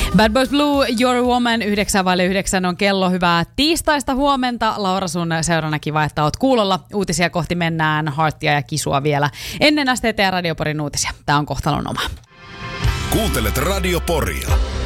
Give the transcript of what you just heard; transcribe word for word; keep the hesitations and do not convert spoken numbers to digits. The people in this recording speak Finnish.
Bad Boys Blue, You're a Woman, yhdeksän vaille yhdeksän on kello. Hyvää tiistaista huomenta. Laura, sun seurana kiva, että oot kuulolla. Uutisia kohti mennään, Harttia ja Kisua vielä ennen S T T ja Radio Porin uutisia. Tää on Kohtalon oma. Kuuntelet Radio Poria.